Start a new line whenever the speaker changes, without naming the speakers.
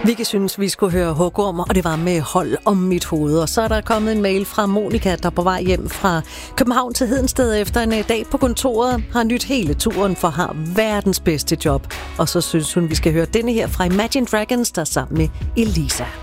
Vicky synes, vi skulle høre Hugorm, og det var med Hold om mit hoved. Og så er der kommet en mail fra Monika, der på vej hjem fra København til Hedensted efter en dag på kontoret har nyt hele turen for har verdens bedste job. Og så synes hun, vi skal høre denne her fra Imagine Dragons, der er sammen med Elisa.